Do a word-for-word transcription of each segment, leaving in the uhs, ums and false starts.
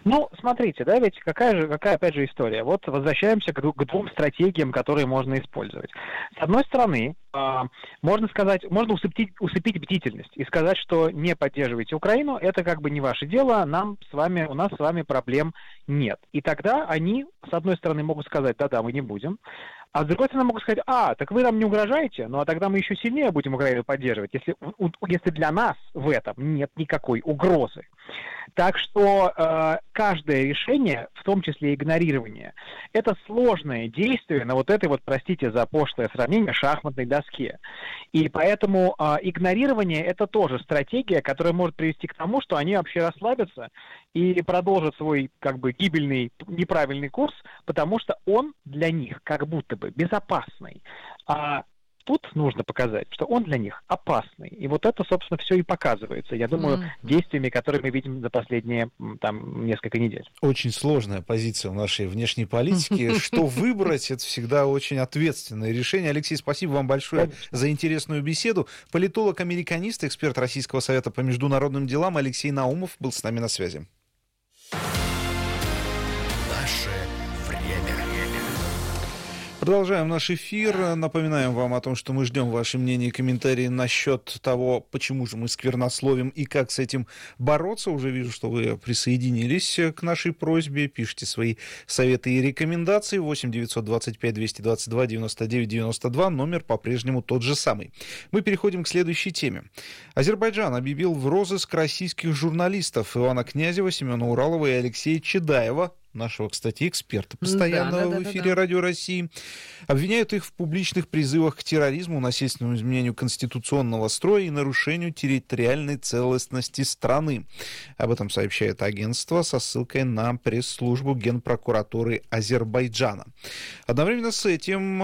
Ну, смотрите, да, ведь какая же, какая опять же история. Вот возвращаемся к, к двум стратегиям, которые можно использовать. С одной стороны, э, можно сказать, можно усыпить, усыпить бдительность и сказать, что не поддерживайте Украину, это как бы не ваше дело, нам с вами, у нас с вами проблем нет. И тогда они, с одной стороны, могут сказать, да-да, мы не будем, а с другой стороны могут сказать, а, так вы нам не угрожаете, ну а тогда мы еще сильнее будем Украину поддерживать, если, у, если для нас в этом нет никакой угрозы. Так что э, каждое решение, в том числе игнорирование, это сложное действие на вот этой вот, простите за пошлое сравнение, шахматной доске. И поэтому э, игнорирование это тоже стратегия, которая может привести к тому, что они вообще расслабятся и продолжат свой как бы гибельный, неправильный курс, потому что он для них как будто бы безопасный. А тут нужно показать, что он для них опасный. И вот это, собственно, все и показывается, я думаю, mm-hmm. действиями, которые мы видим за последние там несколько недель. Очень сложная позиция в нашей внешней политике. Что выбрать, это всегда очень ответственное решение. Алексей, спасибо вам большое Конечно. за интересную беседу. Политолог-американист, эксперт Российского совета по международным делам Алексей Наумов был с нами на связи. Продолжаем наш эфир. Напоминаем вам о том, что мы ждем ваши мнения и комментарии насчет того, почему же мы сквернословим и как с этим бороться. Уже вижу, что вы присоединились к нашей просьбе. Пишите свои советы и рекомендации. восемь девятьсот двадцать пять двести двадцать два девяносто девять девяносто два. Номер по-прежнему тот же самый. Мы переходим к следующей теме. Азербайджан объявил в розыск российских журналистов Ивана Князева, Семена Уралова и Алексея Чедаева, нашего, кстати, эксперта постоянного да, да, в эфире да, да. Радио России, обвиняют их в публичных призывах к терроризму, насильственному изменению конституционного строя и нарушению территориальной целостности страны. Об этом сообщает агентство со ссылкой на пресс-службу Генпрокуратуры Азербайджана. Одновременно с этим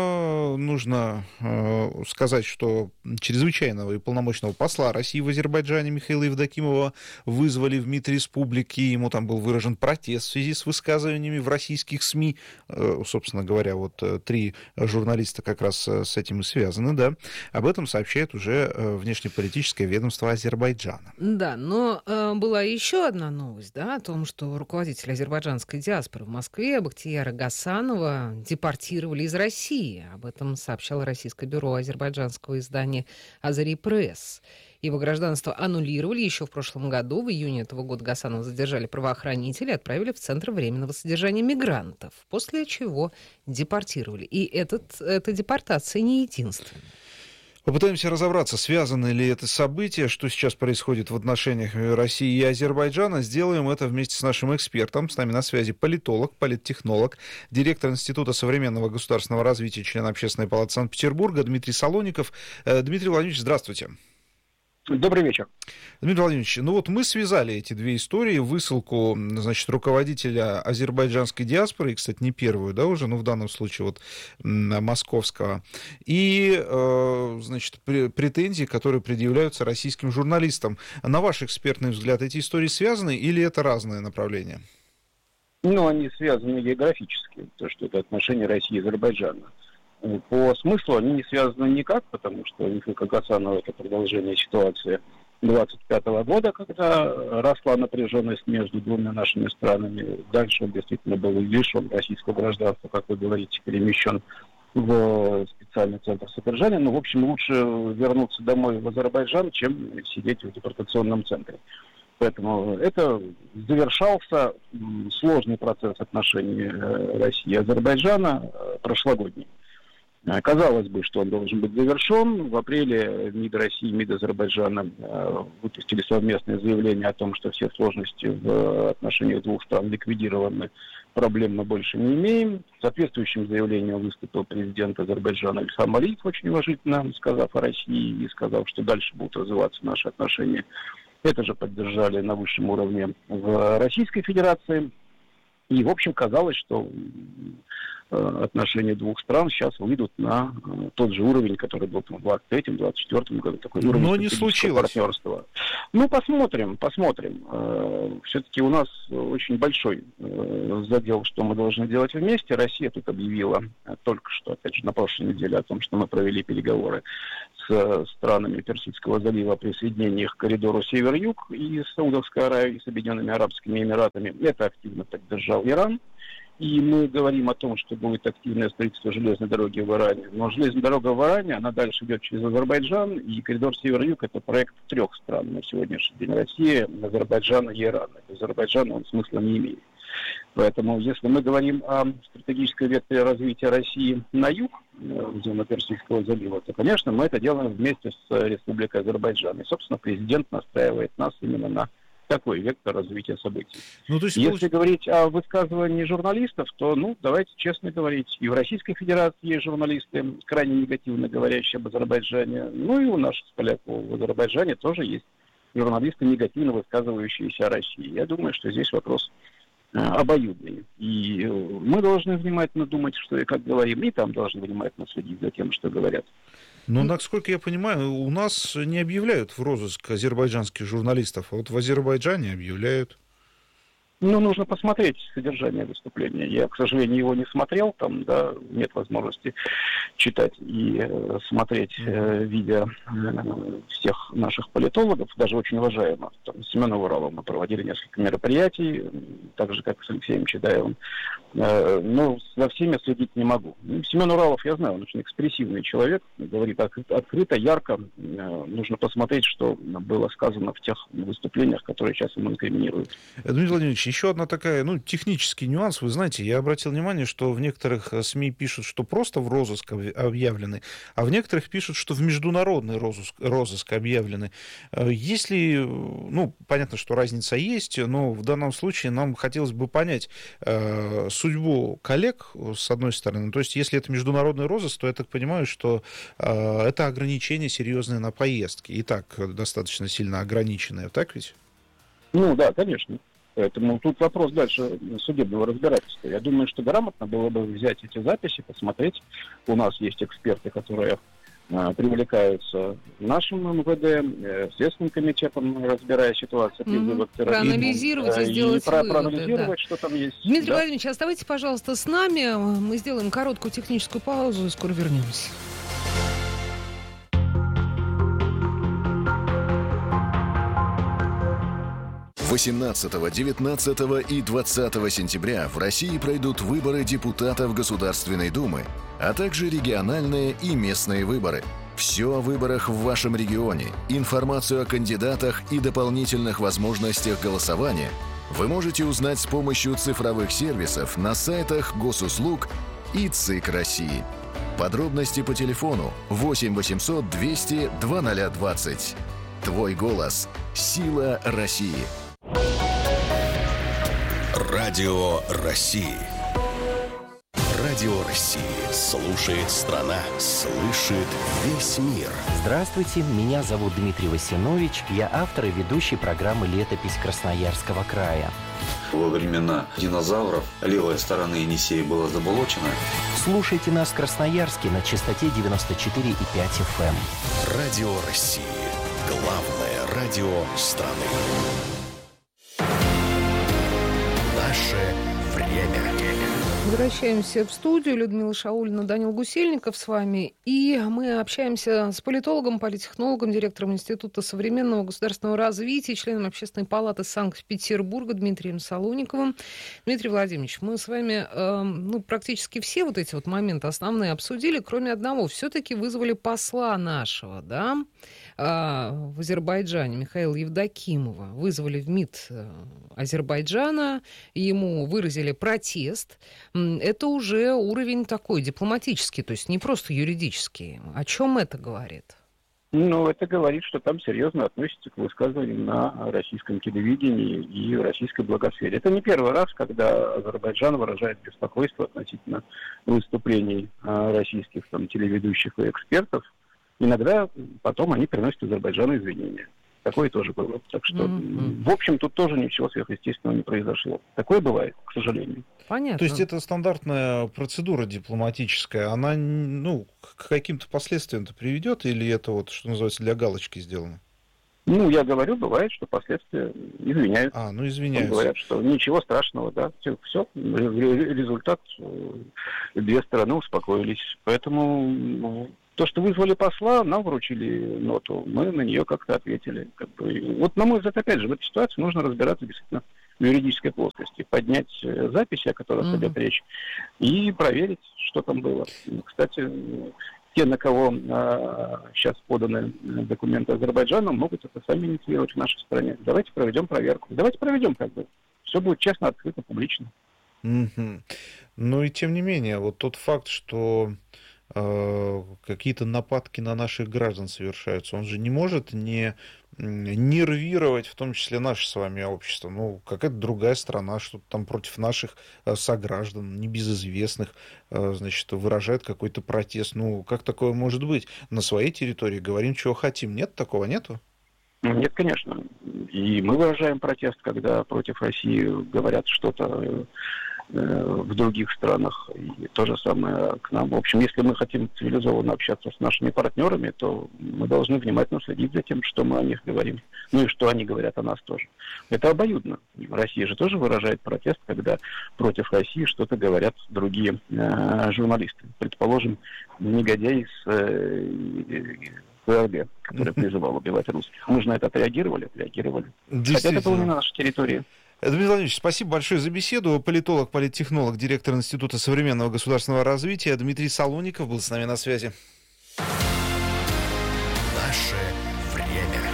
э, нужно э, сказать, что чрезвычайного и полномочного посла России в Азербайджане Михаила Евдокимова вызвали в МИД республики. Ему там был выражен протест в связи с высказываниями в российских СМИ. Собственно говоря, вот три журналиста как раз с этим и связаны, да. Об этом сообщает уже внешнеполитическое ведомство Азербайджана. Да, но э, была еще одна новость, да, о том, что руководитель азербайджанской диаспоры в Москве Бахтияра Гасанова депортировали из России. Об этом сообщало российское бюро азербайджанского издания «Азари Пресс». Его гражданство аннулировали еще в прошлом году. В июне этого года Гасанова задержали правоохранители и отправили в Центр временного содержания мигрантов, после чего депортировали. И этот, эта депортация не единственная. Попытаемся разобраться, связаны ли это события, что сейчас происходит в отношениях России и Азербайджана. Сделаем это вместе с нашим экспертом. С нами на связи политолог, политтехнолог, директор Института современного государственного развития, член Общественной палаты Санкт-Петербурга Дмитрий Солоников. Дмитрий Владимирович, здравствуйте. Добрый вечер. Дмитрий Владимирович, ну вот мы связали эти две истории, высылку, значит, руководителя азербайджанской диаспоры, и, кстати, не первую, да, уже, ну, в данном случае вот московского, и, э, значит, претензии, которые предъявляются российским журналистам. На ваш экспертный взгляд, эти истории связаны или это разные направления? Ну, они связаны географически, то, что это отношения России и Азербайджана. По смыслу они не связаны никак, потому что Михаил Гасанов — это продолжение ситуации двадцать пятого года, когда росла напряженность между двумя нашими странами. Дальше он действительно был лишен российского гражданства, как вы говорите, перемещен в специальный центр содержания. Но, в общем, лучше вернуться домой в Азербайджан, чем сидеть в депортационном центре. Поэтому это завершался сложный процесс отношений России и Азербайджана прошлогодний. Казалось бы, что он должен быть завершен. В апреле МИД России и МИД Азербайджана выпустили совместное заявление о том, что все сложности в отношениях двух стран ликвидированы, проблем мы больше не имеем. Соответствующим заявлением выступил президент Азербайджана Ильхам Алиев, очень уважительно сказав о России и сказав, что дальше будут развиваться наши отношения. Это же поддержали на высшем уровне в Российской Федерации. И, в общем, казалось, что отношения двух стран сейчас выйдут на тот же уровень, который был в двадцать третьем — двадцать четвёртом году, такой уровень Но не случилось. партнерства. Ну, посмотрим, посмотрим. Все-таки у нас очень большой задел, что мы должны делать вместе. Россия тут объявила только что, опять же, на прошлой неделе о том, что мы провели переговоры с странами Персидского залива о присоединении к коридору север-юг и с Саудовской Аравией, и с Объединенными Арабскими Эмиратами. Это активно поддержал Иран. И мы говорим о том, что будет активное строительство железной дороги в Иране. Но железная дорога в Иране, она дальше идет через Азербайджан, и коридор север-юг – это проект трех стран на сегодняшний день: Россия, Азербайджан и Иран. Азербайджан он смысла не имеет. Поэтому, если мы говорим о стратегической ветке развития России на юг, в зону Персидского залива, то, конечно, мы это делаем вместе с Республикой Азербайджан. И, собственно, президент настраивает нас именно на такой вектор развития событий. Ну, то есть, Если получ... говорить о высказывании журналистов, то, ну, давайте честно говорить, и в Российской Федерации есть журналисты, крайне негативно говорящие об Азербайджане, ну и у наших поляков в Азербайджане тоже есть журналисты, негативно высказывающиеся о России. Я думаю, что здесь вопрос э, обоюдный. И мы должны внимательно думать, что и как говорим, и там должны внимательно следить за тем, что говорят. Но, насколько я понимаю, у нас не объявляют в розыск азербайджанских журналистов, а вот в Азербайджане объявляют. Ну, нужно посмотреть содержание выступления. Я, к сожалению, его не смотрел, там, да, нет возможности читать и э, смотреть э, видео э, всех наших политологов, даже очень уважаемых. Там, с Семеном Ураловым мы проводили несколько мероприятий, так же, как и с Алексеем Чедаевым. Э, но за всеми следить не могу. Семен Уралов, я знаю, он очень экспрессивный человек, говорит открыто, ярко. Э, нужно посмотреть, что было сказано в тех выступлениях, которые сейчас ему инкриминируют. Дмитрий Владимирович, еще одна такая, ну, технический нюанс. Вы знаете, я обратил внимание, что в некоторых СМИ пишут, что просто в розыск объявлены, а в некоторых пишут, что в международный розыск, розыск объявлены. Если, ну, понятно, что разница есть, но в данном случае нам хотелось бы понять э, судьбу коллег, с одной стороны. То есть, если это международный розыск, то я так понимаю, что э, это ограничение серьезное на поездки. И так достаточно сильно ограниченное, так ведь? Ну, да, конечно. Поэтому тут вопрос дальше судебного разбирательства. Я думаю, что грамотно было бы взять эти записи, посмотреть. У нас есть эксперты, которые э, привлекаются нашим МВД, э, Следственным комитетом, разбирая ситуацию. Mm-hmm. Проанализировать и, и сделать и про- выводы. Проанализировать, да. Что там есть. Дмитрий да? Владимирович, оставайтесь, пожалуйста, с нами. Мы сделаем короткую техническую паузу и скоро вернемся. восемнадцатого, девятнадцатого и двадцатого сентября в России пройдут выборы депутатов Государственной Думы, а также региональные и местные выборы. Все о выборах в вашем регионе, информацию о кандидатах и дополнительных возможностях голосования вы можете узнать с помощью цифровых сервисов на сайтах Госуслуг и ЦИК России. Подробности по телефону восемь восемьсот двести двадцать двадцать. Твой голос – сила России. Радио России. Радио России. Слушает страна. Слышит весь мир. Здравствуйте, меня зовут Дмитрий Васинович. Я автор и ведущий программы «Летопись Красноярского края». Во времена динозавров левая сторона Енисея была заболочена. Слушайте нас в Красноярске на частоте девяносто четыре и пять эф эм. Радио России. Главное радио страны. Наше время. Возвращаемся в студию. Людмила Шаулина, Данил Гусельников с вами. И мы общаемся с политологом, политтехнологом, директором Института современного государственного развития, членом Общественной палаты Санкт-Петербурга Дмитрием Солониковым. Дмитрий Владимирович, мы с вами э, ну, практически все вот эти вот моменты основные обсудили, кроме одного. Все-таки вызвали посла нашего, да, э, в Азербайджане, Михаила Евдокимова. Вызвали в МИД Азербайджана, ему выразили протест. Это уже уровень такой дипломатический, то есть не просто юридический. О чем это говорит? Ну, это говорит, что там серьезно относятся к высказываниям на российском телевидении и в российской благосфере. Это не первый раз, когда Азербайджан выражает беспокойство относительно выступлений российских там, телеведущих и экспертов. Иногда потом они приносят Азербайджану извинения. Такое тоже было. Так что, mm-hmm. в общем, тут тоже ничего сверхъестественного не произошло. Такое бывает, к сожалению. Понятно. То есть это стандартная процедура дипломатическая, она, ну, к каким-то последствиям-то приведет, или это вот, что называется, для галочки сделано? Ну, я говорю, бывает, что последствия извиняются. А, ну извиняются. Говорят, что ничего страшного, да, все, все, результат, две стороны успокоились. Поэтому, ну, То, что вызвали посла, нам вручили ноту, мы на нее как-то ответили. Как бы. Вот, на мой взгляд, опять же, в этой ситуации нужно разбираться действительно в юридической плоскости, поднять записи, о которых mm-hmm. идет речь, и проверить, что там было. Кстати, те, на кого а, сейчас поданы документы Азербайджана, могут это сами инициировать в нашей стране. Давайте проведем проверку. Давайте проведем, как бы. Все будет честно, открыто, публично. Mm-hmm. Ну и тем не менее, вот тот факт, что э, какие-то нападки на наших граждан совершаются, он же не может не нервировать, в том числе наше с вами общество. Ну, какая-то другая страна, что-то там против наших э, сограждан, небезызвестных, э, значит, выражает какой-то протест. Ну, как такое может быть? На своей территории говорим, чего хотим. Нет, такого нету? Нет, конечно. И мы выражаем протест, когда против России говорят что-то в других странах, и то же самое к нам. В общем, если мы хотим цивилизованно общаться с нашими партнерами, то мы должны внимательно следить за тем, что мы о них говорим. Ну и что они говорят о нас тоже. Это обоюдно. Россия же тоже выражает протест, когда против России что-то говорят другие э, журналисты. Предположим, негодяй из э, ФРГ, который призывал убивать русских. Мы же на это отреагировали, отреагировали. Хотя это было не на нашей территории. Дмитрий Владимирович, спасибо большое за беседу. Политолог, политтехнолог, директор Института современного государственного развития Дмитрий Солоников был с нами на связи. Наше время.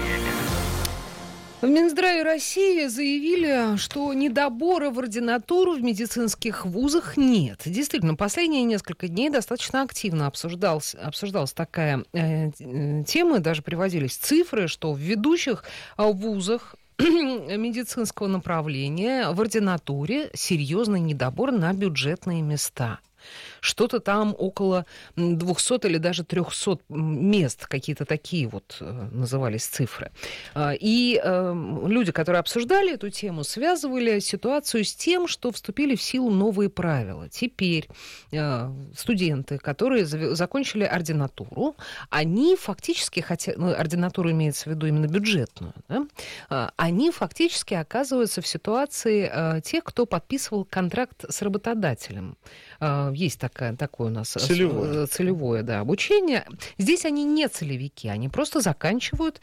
В Минздраве России заявили, что недобора в ординатуру в медицинских вузах нет. Действительно, последние несколько дней достаточно активно обсуждалась, обсуждалась такая э, тема, даже приводились цифры, что в ведущих вузах медицинского направления в ординатуре серьезный недобор на бюджетные места. Что-то там около двухсот или даже трехсот мест, какие-то такие вот назывались цифры. И люди, которые обсуждали эту тему, связывали ситуацию с тем, что вступили в силу новые правила. Теперь студенты, которые закончили ординатуру, они фактически, хотя ну, ординатура имеется в виду именно бюджетную, да, они фактически оказываются в ситуации тех, кто подписывал контракт с работодателем. Есть такая, такое у нас целевое, целевое да, обучение. Здесь они не целевики, они просто заканчивают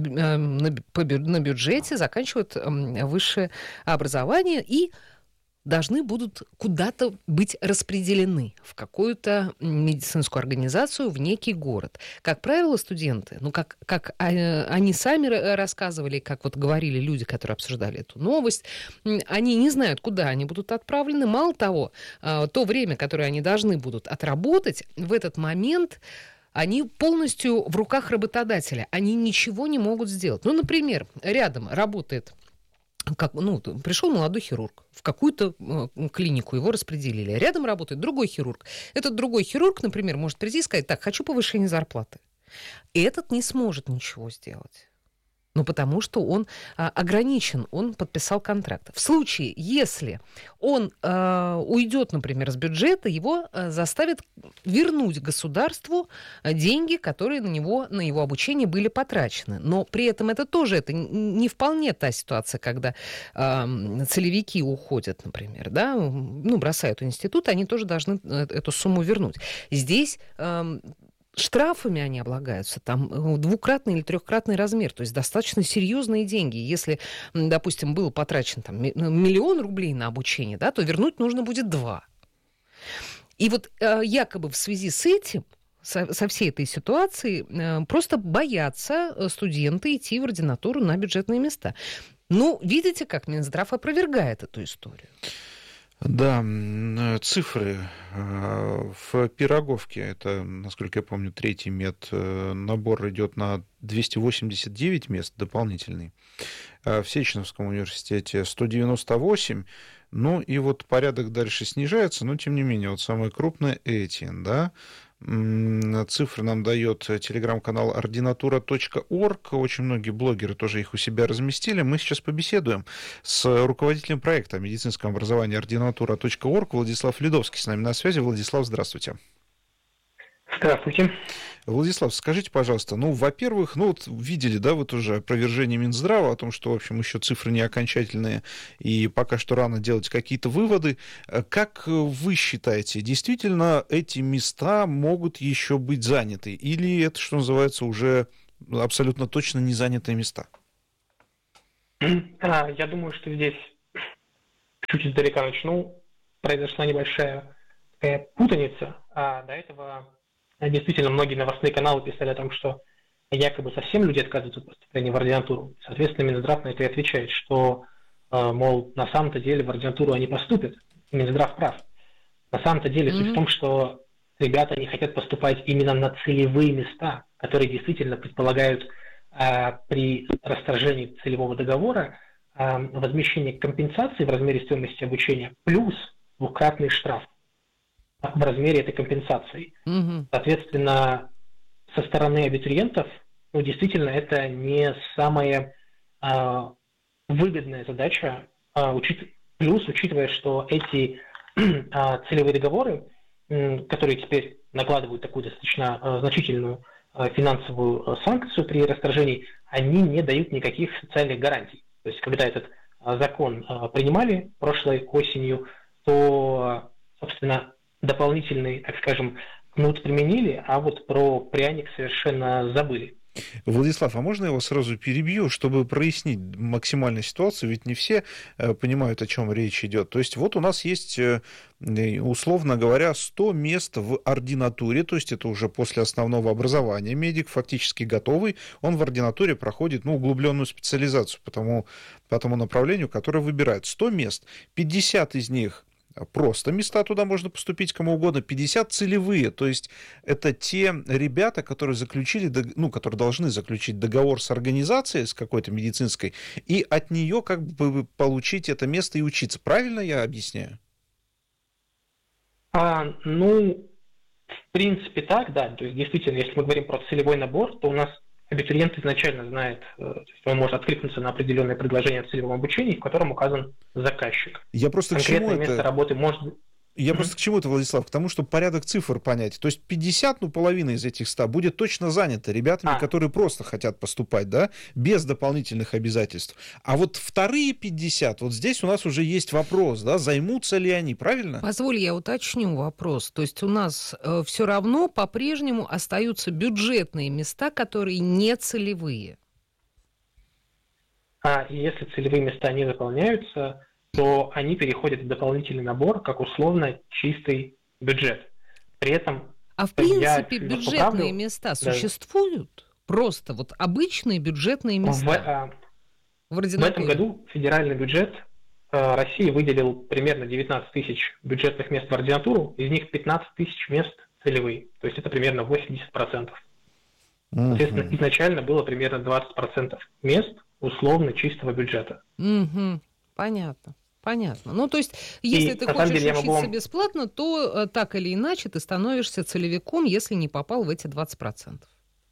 на бюджете, заканчивают высшее образование и должны будут куда-то быть распределены в какую-то медицинскую организацию, в некий город. Как правило, студенты, ну, как, как они сами рассказывали, как вот говорили люди, которые обсуждали эту новость, они не знают, куда они будут отправлены. Мало того, то время, которое они должны будут отработать, в этот момент они полностью в руках работодателя. Они ничего не могут сделать. Ну, например, рядом работает... Как, ну, пришел молодой хирург в какую-то э, клинику, его распределили. Рядом работает другой хирург. Этот другой хирург, например, может прийти и сказать: так, хочу повышение зарплаты. И этот не сможет ничего сделать. Ну, потому что он а, ограничен, он подписал контракт. В случае, если он а, уйдет, например, с бюджета, его а, заставят вернуть государству деньги, которые на него, на его обучение были потрачены. Но при этом это тоже это не вполне та ситуация, когда а, целевики уходят, например, да, ну, бросают институт, они тоже должны эту сумму вернуть. Здесь... А, штрафами они облагаются, там двукратный или трехкратный размер, то есть достаточно серьезные деньги. Если, допустим, был потрачен там, миллион рублей на обучение, да, то вернуть нужно будет два. И вот якобы в связи с этим, со, со всей этой ситуацией, просто боятся студенты идти в ординатуру на бюджетные места. Ну, видите, как Минздрав опровергает эту историю. Да, цифры. В Пироговке, это, насколько я помню, третий мед, набор идет на двести восемьдесят девять мест дополнительный. В Сеченовском университете сто девяносто восемь. Ну и вот порядок дальше снижается, но тем не менее, вот самое крупное Этин, да. Цифры нам дает телеграм-канал ординатура точка орг. Очень многие блогеры тоже их у себя разместили. Мы сейчас побеседуем с руководителем проекта о медицинском образовании ординатура точка орг Владислав Ледовский с нами на связи. Владислав, здравствуйте. Здравствуйте. Владислав, скажите, пожалуйста, ну, во-первых, ну, вот видели, да, вот уже опровержение Минздрава о том, что, в общем, еще цифры не окончательные, и пока что рано делать какие-то выводы. Как вы считаете, действительно эти места могут еще быть заняты? Или это, что называется, уже абсолютно точно не занятые места? Я думаю, что здесь чуть издалека начну. Произошла небольшая такая путаница, а до этого действительно многие новостные каналы писали о том, что якобы совсем люди отказываются от поступления в ординатуру. Соответственно, Минздрав на это и отвечает, что, мол, на самом-то деле в ординатуру они поступят. Минздрав прав. На самом-то деле mm-hmm. суть в том, что ребята не хотят поступать именно на целевые места, которые действительно предполагают а, при расторжении целевого договора а, возмещение компенсации в размере стоимости обучения плюс двукратный штраф в размере этой компенсации. Mm-hmm. Соответственно, со стороны абитуриентов, ну, действительно, это не самая а, выгодная задача, а, учит... плюс, учитывая, что эти а, целевые договоры, м, которые теперь накладывают такую достаточно а, значительную а, финансовую а, санкцию при расторжении, они не дают никаких социальных гарантий. То есть, когда этот а, закон а, принимали прошлой осенью, то, собственно, дополнительный, так скажем, кнут применили, а вот про пряник совершенно забыли. Владислав, а можно я его сразу перебью, чтобы прояснить максимально ситуацию, ведь не все понимают, о чем речь идет. То есть вот у нас есть, условно говоря, сто мест в ординатуре, то есть это уже после основного образования медик, фактически готовый, он в ординатуре проходит, ну, углубленную специализацию по тому, по тому направлению, которое выбирает. сто мест, пятьдесят из них просто места, туда можно поступить кому угодно, пятьдесят целевые, то есть это те ребята, которые заключили, ну, которые должны заключить договор с организацией, с какой-то медицинской, и от нее как бы получить это место и учиться. Правильно я объясняю? А, ну, в принципе так, да, то есть действительно, если мы говорим про целевой набор, то у нас абитуриент изначально знает, то есть он может откликнуться на определенное предложение о целевом обучении, в котором указан заказчик. Я просто конкретное к чему место это... работы может... Я mm-hmm. просто к чему это, Владислав? К тому, чтобы порядок цифр понять. То есть пятьдесят, ну, половина из этих ста будет точно занято ребятами, а. которые просто хотят поступать, да, без дополнительных обязательств. А вот вторые пятьдесят, вот здесь у нас уже есть вопрос, да, займутся ли они, правильно? Позволь, я уточню вопрос. То есть у нас э, все равно по-прежнему остаются бюджетные места, которые не целевые. А если целевые места не заполняются, то они переходят в дополнительный набор, как условно чистый бюджет. При этом... А в принципе бюджетные поправлю, места существуют? Да. Просто вот обычные бюджетные места? В, а, в, в этом году федеральный бюджет а, России выделил примерно девятнадцать тысяч бюджетных мест в ординатуру, из них пятнадцать тысяч мест целевые. То есть это примерно восемьдесят процентов. Uh-huh. Соответственно, изначально было примерно двадцать процентов мест условно чистого бюджета. Uh-huh. Понятно. Понятно. Ну, то есть, если и, ты хочешь деле, учиться могу... бесплатно, то так или иначе ты становишься целевиком, если не попал в эти двадцать процентов.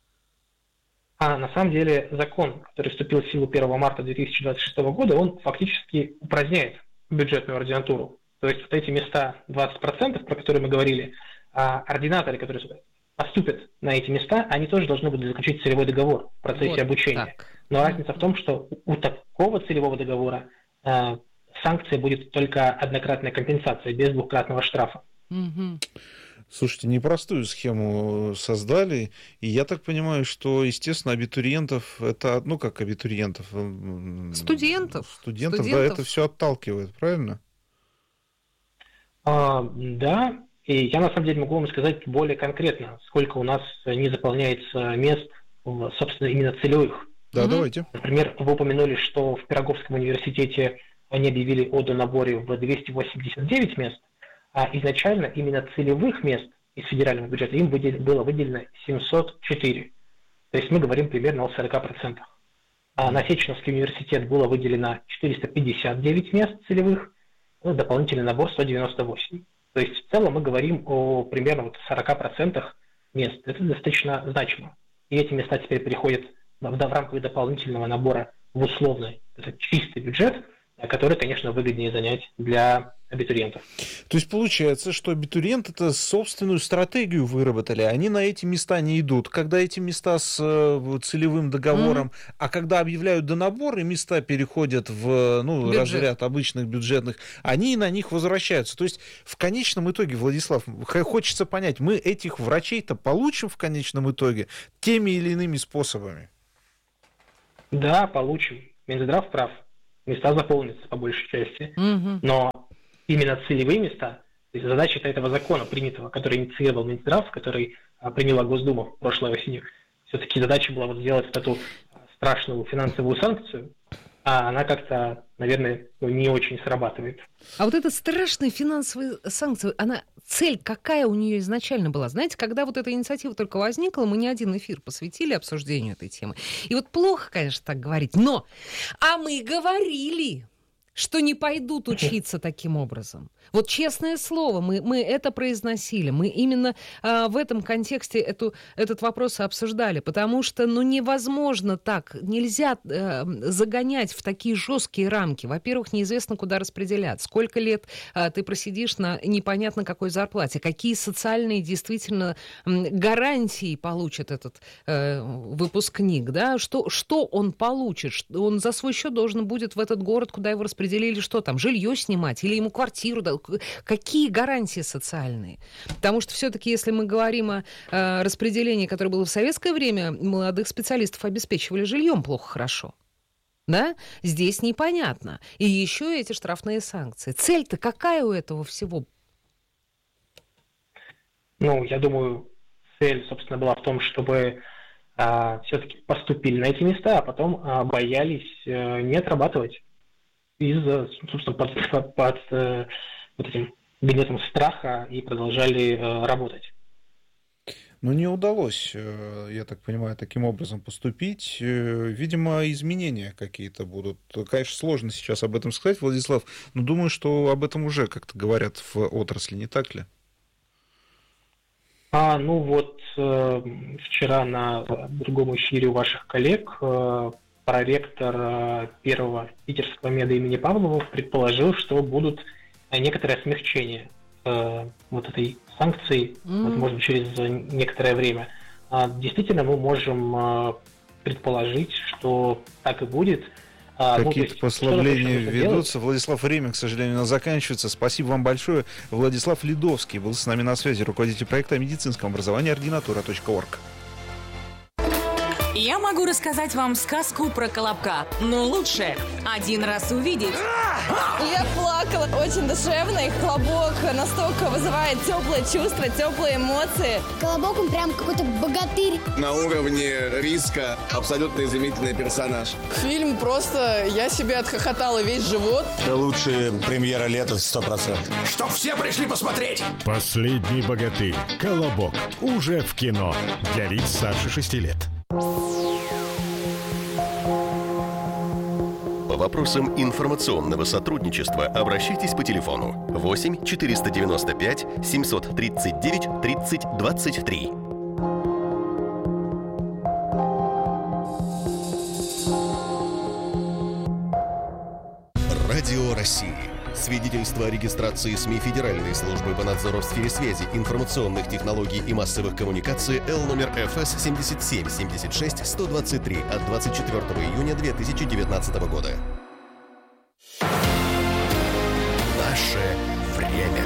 А на самом деле закон, который вступил в силу первого марта две тысячи двадцать шестого года, он фактически упраздняет бюджетную ординатуру. То есть вот эти места двадцать процентов, про которые мы говорили, ординаторы, которые поступят на эти места, они тоже должны будут заключить целевой договор в процессе вот обучения. Так. Но разница в том, что у такого целевого договора санкция будет только однократная компенсация, без двукратного штрафа. Угу. Слушайте, непростую схему создали, и я так понимаю, что, естественно, абитуриентов, это, ну, как абитуриентов? Студентов. Студентов, Студентов. Да, это все отталкивает, правильно? А, да, и я, на самом деле, могу вам сказать более конкретно, сколько у нас не заполняется мест, собственно, именно целевых. Да, угу. Давайте. Например, вы упомянули, что в Пироговском университете они объявили о донаборе в двести восемьдесят девять мест, а изначально именно целевых мест из федерального бюджета им выдел... было выделено семьсот четыре. То есть мы говорим примерно о сорок процентов. А на Сеченовский университет было выделено четыреста пятьдесят девять мест целевых, ну, дополнительный набор сто девяносто восемь. То есть в целом мы говорим о примерно вот сорок процентов мест. Это достаточно значимо. И эти места теперь переходят в, в рамках дополнительного набора в условный, это чистый бюджет, который, конечно, выгоднее занять для абитуриентов. То есть получается, что абитуриенты это собственную стратегию выработали, они на эти места не идут. Когда эти места с целевым договором, mm-hmm. а когда объявляют донабор, и места переходят в ну, разряд обычных бюджетных, они на них возвращаются. То есть в конечном итоге, Владислав, хочется понять, мы этих врачей-то получим в конечном итоге теми или иными способами? Да, получим. Минздрав прав. Места заполнятся по большей части. Mm-hmm. Но именно целевые места, то есть задача этого закона, принятого, который инициировал Минздрав, который а, приняла Госдума прошлой осенью, все-таки задача была вот сделать вот эту страшную финансовую санкцию, а она как-то, наверное, ну, не очень срабатывает. А вот эта страшная финансовая санкция, она, цель какая у нее изначально была? Знаете, когда вот эта инициатива только возникла, мы не один эфир посвятили обсуждению этой темы. И вот плохо, конечно, так говорить, но... А мы говорили... что не пойдут учиться таким образом. Вот честное слово, мы, мы это произносили, мы именно а, в этом контексте эту, этот вопрос и обсуждали, потому что ну, невозможно так, нельзя а, загонять в такие жесткие рамки. Во-первых, неизвестно, куда распределять, сколько лет а, ты просидишь на непонятно какой зарплате, какие социальные действительно гарантии получит этот а, выпускник, да? что, что он получит, он за свой счет должен будет в этот город, куда его распределять, или что там, жилье снимать, или ему квартиру дать. Какие гарантии социальные? Потому что все-таки, если мы говорим о э, распределении, которое было в советское время, молодых специалистов обеспечивали жильем плохо, хорошо. Да? Здесь непонятно. И еще эти штрафные санкции. Цель-то какая у этого всего? Ну, я думаю, цель, собственно, была в том, чтобы э, все-таки поступили на эти места, а потом э, боялись э, не отрабатывать. Из-за, собственно, под, под, под э, вот этим гнетом страха и продолжали э, работать. Но не удалось, э, я так понимаю, таким образом поступить. Э, видимо, изменения какие-то будут. Конечно, сложно сейчас об этом сказать, Владислав, но думаю, что об этом уже как-то говорят в отрасли, не так ли? А, ну вот, э, вчера на другом эфире у ваших коллег э, проректор первого питерского меда имени Павлова предположил, что будут некоторые смягчения э, вот этой санкции, mm. возможно, через некоторое время. А, действительно, мы можем э, предположить, что так и будет. А, Какие-то ну, есть, послабления ведутся. Владислав, время, к сожалению, у нас заканчивается. Спасибо вам большое. Владислав Ледовский был с нами на связи, руководитель проекта о медицинском образовании ординатура точка орг. Я могу рассказать вам сказку про Колобка, но лучше один раз увидеть. Я плакала. Очень душевный. Колобок настолько вызывает теплые чувства, теплые эмоции. Колобок, он прям какой-то богатырь. На уровне риска абсолютно изумительный персонаж. Фильм просто... Я себе отхохотала весь живот. Лучшая премьера лета сто процентов. Чтоб все пришли посмотреть. Последний богатырь. Колобок. Уже в кино. Для лиц старше шести лет. По вопросам информационного сотрудничества обращайтесь по телефону восемь четыреста девяносто пять семьсот тридцать девять тридцать двадцать три. Радио России. Свидетельство о регистрации СМИ Федеральной службы по надзору в сфере связи, информационных технологий и массовых коммуникаций Л номер Эф Эс семьдесят семь семьдесят шесть сто двадцать три от двадцать четвёртого июня две тысячи девятнадцатого года. Наше время.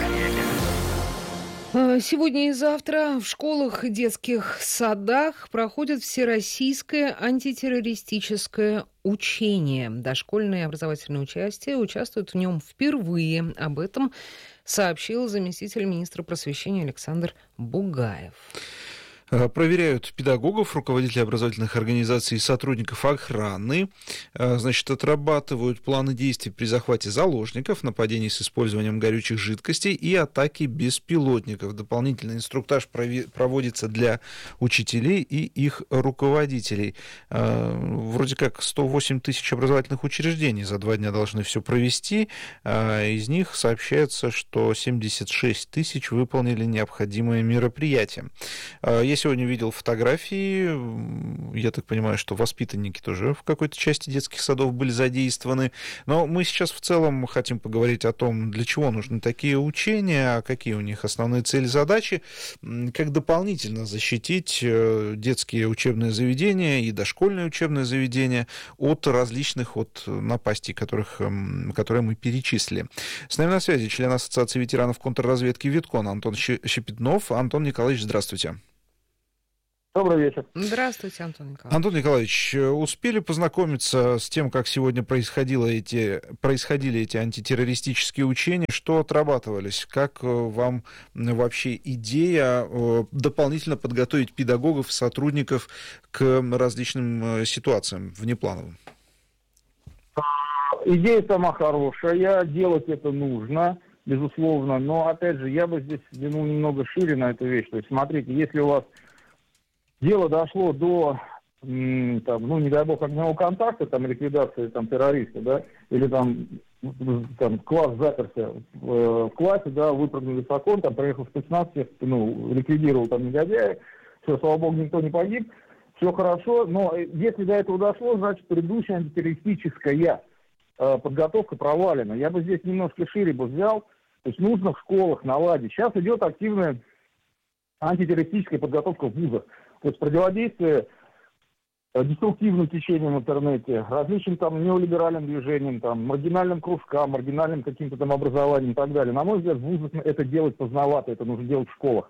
Сегодня и завтра в школах и детских садах проходит всероссийское антитеррористическое учение. Дошкольное образовательное участие участвует в нем впервые. Об этом сообщил заместитель министра просвещения Александр Бугаев. Проверяют педагогов, руководителей образовательных организаций и сотрудников охраны. Значит, отрабатывают планы действий при захвате заложников, нападений с использованием горючих жидкостей и атаки беспилотников. Дополнительный инструктаж проводится для учителей и их руководителей. Вроде как сто восемь тысяч образовательных учреждений за два дня должны все провести. Из них сообщается, что семьдесят шесть тысяч выполнили необходимые мероприятия. Есть сегодня видел фотографии. Я так понимаю, что воспитанники тоже в какой-то части детских садов были задействованы. Но мы сейчас в целом хотим поговорить о том, для чего нужны такие учения, какие у них основные цели, задачи, как дополнительно защитить детские учебные заведения и дошкольные учебные заведения от различных от напастей, которых, которые мы перечислили. С нами на связи член Ассоциации ветеранов контрразведки ВИТКОН Антон Щепетнов. Антон Николаевич, здравствуйте. Добрый вечер. Здравствуйте, Антон Николаевич. Антон Николаевич, успели познакомиться с тем, как сегодня происходило эти, происходили эти антитеррористические учения? Что отрабатывались? Как вам вообще идея дополнительно подготовить педагогов, сотрудников к различным ситуациям внеплановым? Идея сама хорошая, делать это нужно, безусловно, но, опять же, я бы здесь взглянул немного шире на эту вещь. То есть, смотрите, если у вас дело дошло до, там, ну, не дай бог, огневого контакта, там, ликвидации там, террориста, да, или там, там класс заперся в, в классе, да, выпрыгнули с окон, там, проехал в спецназ, ну, ликвидировал там негодяя, все, слава богу, никто не погиб, все хорошо, но если до этого дошло, значит, предыдущая антитеррористическая подготовка провалена. Я бы здесь немножко шире бы взял. То есть нужно в школах наладить. Сейчас идет активная антитеррористическая подготовка в вузах. То есть противодействие деструктивным течениям в интернете, различным там неолиберальным движениям, там, маргинальным кружкам, маргинальным каким-то там образованием и так далее. На мой взгляд, в вузах это делать поздновато, это нужно делать в школах.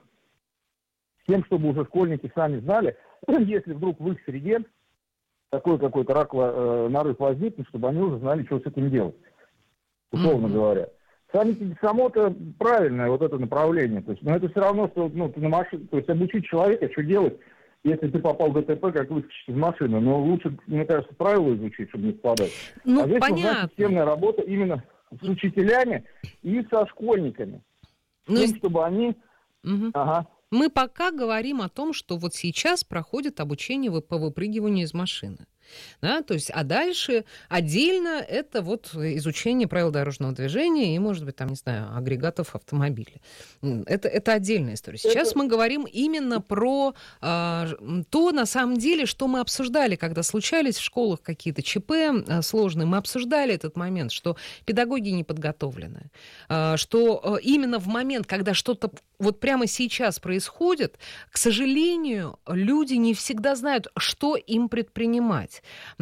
С тем, чтобы уже школьники сами знали, если вдруг в их среде такой какой-то раковый э, нарыв возникнет, чтобы они уже знали, что с этим делать, условно mm-hmm. говоря. Сами, само-то правильное вот это направление. То есть, но это все равно, что ну, ты на машине, то есть обучить человека, что делать, если ты попал в ДТП, как выскочить из машины. Но лучше, мне кажется, правила изучить, чтобы не попадать. Ну, а здесь понятно. нужна системная работа именно с учителями и со школьниками. Ну, тем, чтобы они... Угу. Ага. Мы пока говорим о том, что вот сейчас проходит обучение по выпрыгиванию из машины. Да, то есть, а дальше отдельно это вот изучение правил дорожного движения и, может быть, там, не знаю, агрегатов автомобиля. Это, это отдельная история. Сейчас это... мы говорим именно про а, то, на самом деле, что мы обсуждали, когда случались в школах какие-то ЧП а, сложные. Мы обсуждали этот момент, что педагоги не подготовлены, а, что а, именно в момент, когда что-то вот прямо сейчас происходит, к сожалению, люди не всегда знают, что им предпринимать.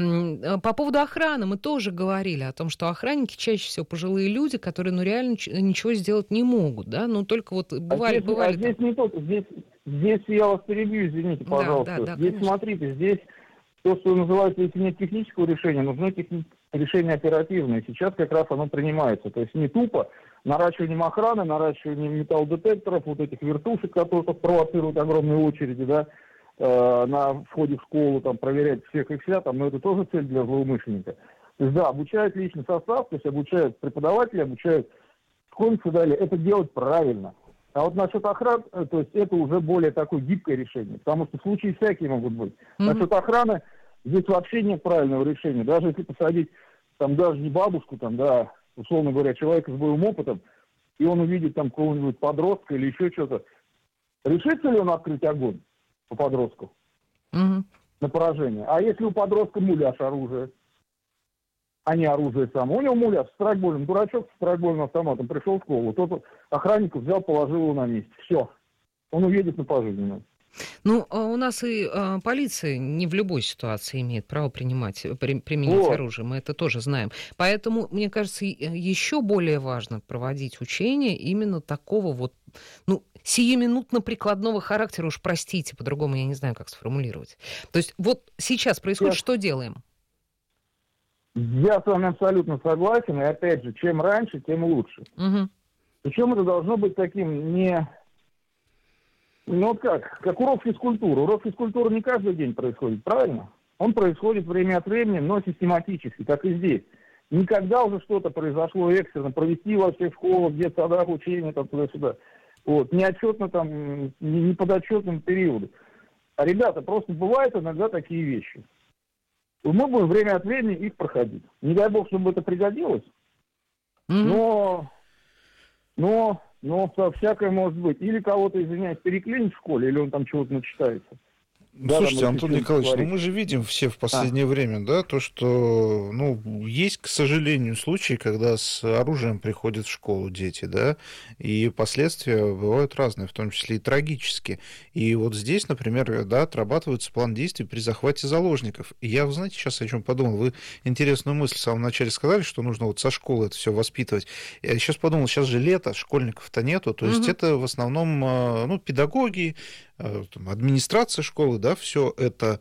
По поводу охраны мы тоже говорили о том, что охранники чаще всего пожилые люди, которые ну, реально ничего сделать не могут, да, ну только вот бывали... А здесь, бывали а здесь не только, здесь, здесь я вас перебью, извините, пожалуйста. Да, да, да, здесь, конечно. Смотрите, здесь то, что называется, если нет технического решения, нужно техни... решение оперативное. Сейчас как раз оно принимается. То есть не тупо наращиванием охраны, наращиванием металлодетекторов, вот этих вертушек, которые провоцируют огромные очереди, да, на входе в школу, там, проверять всех и вся, там, но это тоже цель для злоумышленника. То есть, да, обучают личный состав, то есть обучают преподаватели, обучают школьников и далее. Это делать правильно. А вот насчет охраны, то есть это уже более такое гибкое решение, потому что случаи всякие могут быть. Mm-hmm. Насчет охраны здесь вообще нет правильного решения. Даже если посадить, там, даже не бабушку, там, да, условно говоря, человека с боевым опытом, и он увидит там какого-нибудь подростка или еще что-то, решится ли он открыть огонь по подростку угу. на поражение? А если у подростка муляж оружия, а не оружие само? У него муляж с страйкбольным, дурачок с страйкбольным автоматом пришел в школу, тот охранник взял, положил его на месте. Все. Он уедет на пожизненное. Ну, у нас и а, полиция не в любой ситуации имеет право принимать, при, применять вот. оружие, мы это тоже знаем. Поэтому, мне кажется, еще более важно проводить учения именно такого вот, ну, сиюминутно-прикладного характера, уж простите, по-другому я не знаю, как сформулировать. То есть вот сейчас происходит, я... что делаем? Я с вами абсолютно согласен, и опять же, чем раньше, тем лучше. Угу. Причем это должно быть таким не... Ну вот как, как урок физкультуры. Урок физкультуры не каждый день происходит, правильно? Он происходит время от времени, но систематически, как и здесь. Никогда уже что-то произошло экстренно, провести во всех школах, детсадах, учения, там туда-сюда. Вот, не отчетно там, не, не подотчетным периоду. А, ребята, просто бывают иногда такие вещи. Мы будем время от времени их проходить. Не дай бог, чтобы это пригодилось, mm-hmm. но, но но всякое может быть. Или кого-то, извиняюсь, переклинит в школе, или он там чего-то начитается. Да, слушайте, Антон Николаевич, ну мы же видим все в последнее а. время, да, то, что, ну, есть, к сожалению, случаи, когда с оружием приходят в школу дети, да, и последствия бывают разные, в том числе и трагические. И вот здесь, например, да, отрабатывается план действий при захвате заложников. И я, вы знаете, сейчас о чем подумал, вы интересную мысль в самом начале сказали, что нужно вот со школы это все воспитывать. Я сейчас подумал, сейчас же лето, школьников-то нету, то есть угу. это в основном, ну, педагоги, администрация школы, да, все это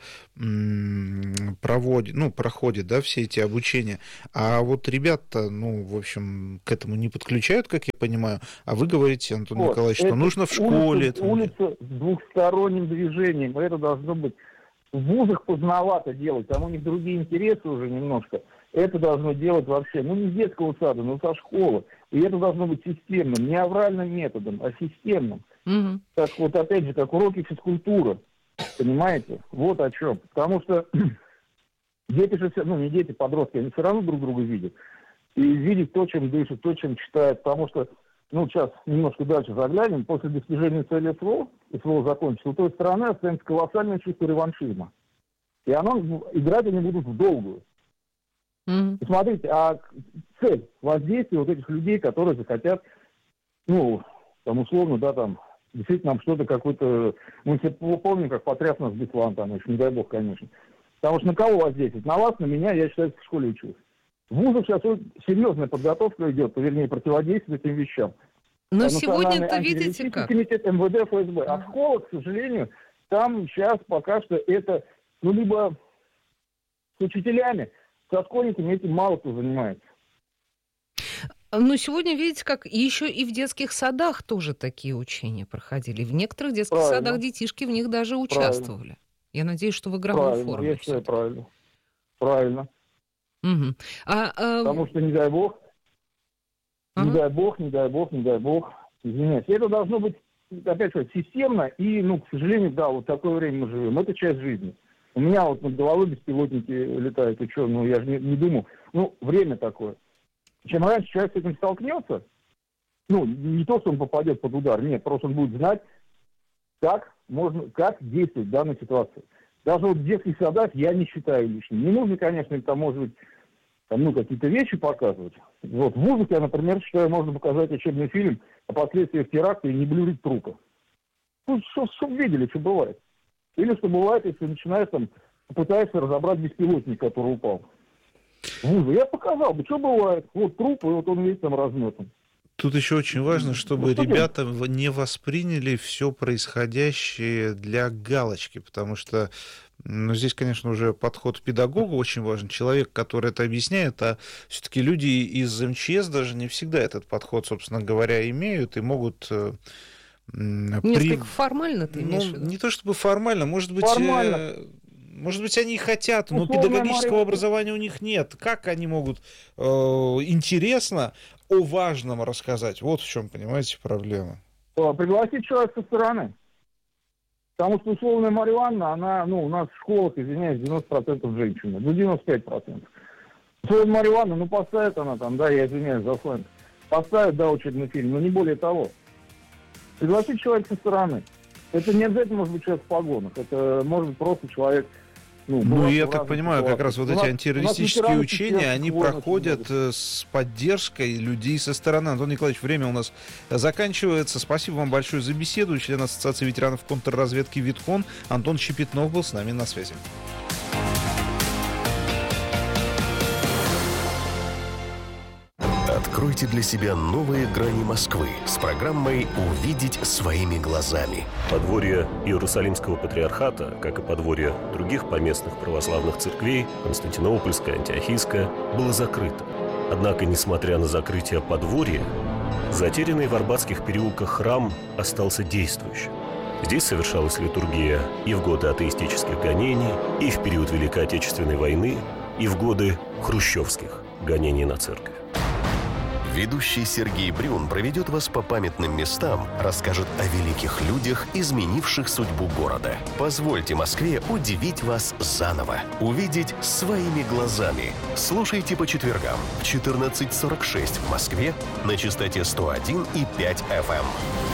проводит, ну, проходит, да, все эти обучения. А вот ребята, ну, в общем, к этому не подключают, как я понимаю. А вы говорите, Антон вот, Николаевич, что нужно в школе. Улица, улица с двухсторонним движением, это должно быть в вузах поздновато делать, там у них другие интересы уже немножко. Это должно делать вообще, ну, не с детского сада, но со школы. И это должно быть системным, не авральным методом, а системным. Угу. Так вот, опять же, как уроки физкультуры, понимаете? Вот о чем. Потому что дети же, ну, не дети, подростки, они все равно друг друга видят. И видят то, чем дышат, то, чем читают. Потому что, ну, сейчас немножко дальше заглянем, после достижения цели СВО, СВО закончится, у той стороны останется колоссальное чувство реваншизма. И оно, играть они будут в долгую. Mm-hmm. И смотрите, а цель воздействия вот этих людей, которые захотят, ну, там, условно, да, там, действительно, нам что-то какой-то... Мы все помним, как потряс нас Беслан, там, еще, не дай бог, конечно. Потому что на кого воздействовать? На вас, на меня, я считаю, в школе учусь. В вузах сейчас серьезная подготовка идет, вернее, противодействие этим вещам. Но сегодня-то видите как? Комитет эм вэ дэ, эф эс бэ. А в школах, к сожалению, там сейчас пока что это, ну, либо с учителями, со школьниками этим мало кто занимается. Но сегодня, видите, как еще и в детских садах тоже такие учения проходили. В некоторых детских правильно. садах детишки в них даже участвовали. Правильно. Я надеюсь, что в игровой правильно. форме. Я считаю, правильно. Правильно. Угу. А, а... Потому что, не дай бог, ага. не дай бог, не дай бог, не дай бог, извиняюсь. Это должно быть, опять же, системно, и, ну, к сожалению, да, вот такое время мы живем. Это часть жизни. У меня вот над головой беспилотники летают, и что, ну, я же не, не думаю. Ну, время такое. Чем раньше человек с этим столкнется, ну, не то, что он попадет под удар, нет, просто он будет знать, как можно, как действовать в данной ситуации. Даже вот в детских садах я не считаю лишним. Не нужно, конечно, там, может быть, там, ну, какие-то вещи показывать. Вот в вузах я, например, считаю, можно показать учебный фильм о последствиях теракта и не блюрить трупа. Ну, чтобы видели, что бывает. Или что бывает, если начинаешь там, пытаешься разобрать беспилотник, который упал. Вузы. Я показал бы, что бывает. Вот труп, и вот он весь там разметан. Тут еще очень важно, чтобы ну, ребята не восприняли все происходящее для галочки, потому что, ну, здесь, конечно, уже подход педагога очень важен. Человек, который это объясняет, а все-таки люди из эм че эс даже не всегда этот подход, собственно говоря, имеют и могут... Несколько при... формально ты имеешь ну, в виду? Не то чтобы формально, может быть... Формально. Может быть, они и хотят, но Условно, педагогического Мария... образования у них нет. Как они могут э, интересно о важном рассказать? Вот в чем, понимаете, проблема. Пригласить человека со стороны. Потому что условная Марья Ивановна, она, ну, у нас в школах, извиняюсь, девяносто процентов женщины, ну, девяносто пять процентов. Условная Марья Ивановна, ну, поставит она там, да, я извиняюсь за сленг, поставит, да, учебный фильм, но не более того. Пригласить человека со стороны. Это не обязательно может быть человек в погонах, это может быть просто человек... Ну, ну я так понимаю, ситуации. Как раз вот у эти нас, антитеррористические учения, они проходят с поддержкой людей со стороны. Антон Николаевич, время у нас заканчивается. Спасибо вам большое за беседу. Член Ассоциации ветеранов контрразведки ВИТКОН Антон Щепетнов был с нами на связи. Откройте для себя новые грани Москвы с программой «Увидеть своими глазами». Подворье Иерусалимского патриархата, как и подворье других поместных православных церквей, Константинопольская, Антиохийская, было закрыто. Однако, несмотря на закрытие подворья, затерянный в Арбатских переулках храм остался действующим. Здесь совершалась литургия и в годы атеистических гонений, и в период Великой Отечественной войны, и в годы хрущевских гонений на церковь. Ведущий Сергей Брюн проведет вас по памятным местам, расскажет о великих людях, изменивших судьбу города. Позвольте Москве удивить вас заново. Увидеть своими глазами. Слушайте по четвергам в четырнадцать сорок шесть в Москве на частоте сто один и пять эф эм.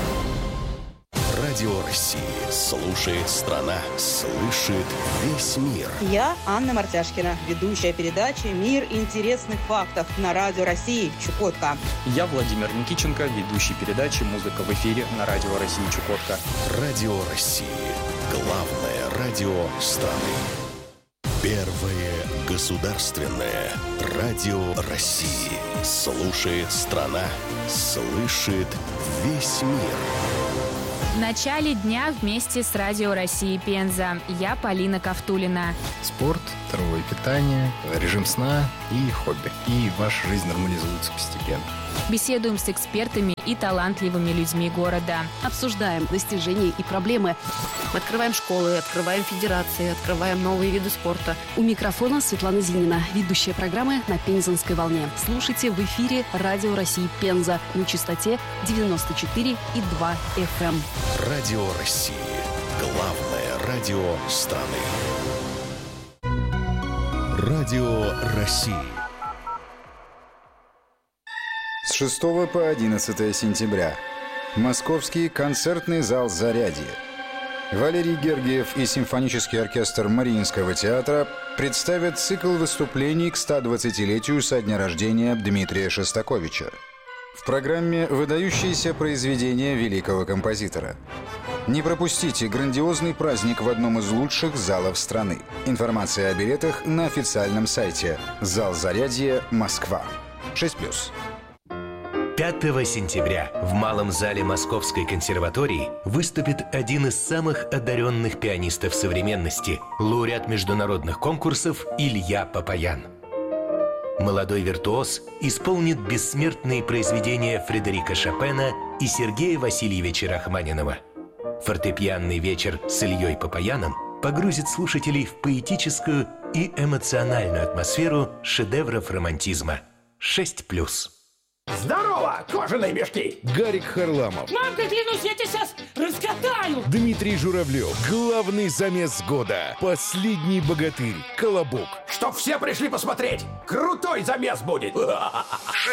Радио России. Слушает страна. Слышит весь мир. Я Анна Мартяшкина, ведущая передачи «Мир интересных фактов» на Радио России Чукотка. Я Владимир Никиченко, ведущий передачи «Музыка в эфире» на Радио России Чукотка. Радио России. Главное радио страны. Первое государственное радио России. Слушает страна. Слышит весь мир. В начале дня вместе с Радио России Пенза. Я Полина Ковтулина. Спорт, здоровое питание, режим сна и хобби. И ваша жизнь нормализуется постепенно. Беседуем с экспертами и талантливыми людьми города. Обсуждаем достижения и проблемы. Мы открываем школы, открываем федерации, открываем новые виды спорта. У микрофона Светлана Зинина, ведущая программы «На Пензенской волне». Слушайте в эфире Радио России Пенза на частоте девяносто четыре и два эф эм. Радио России. Главное радио страны. Радио России. С шестого по одиннадцатое сентября. Московский концертный зал «Зарядье». Валерий Гергиев и симфонический оркестр Мариинского театра представят цикл выступлений к стодвадцатилетию со дня рождения Дмитрия Шостаковича. В программе выдающиеся произведения великого композитора. Не пропустите грандиозный праздник в одном из лучших залов страны. Информация о билетах на официальном сайте. Зал «Зарядье», Москва. шесть плюс. пятого сентября в Малом зале Московской консерватории выступит один из самых одаренных пианистов современности, лауреат международных конкурсов Илья Папаян. Молодой виртуоз исполнит бессмертные произведения Фредерика Шопена и Сергея Васильевича Рахманинова. Фортепианный вечер с Ильей Папаяном погрузит слушателей в поэтическую и эмоциональную атмосферу шедевров романтизма. шесть плюс. Здорово, кожаные мешки! Гарик Харламов. Мамка, клянусь, я тебя сейчас раскатаю! Дмитрий Журавлев. Главный замес года. Последний богатырь. Колобок. Чтоб все пришли посмотреть! Крутой замес будет!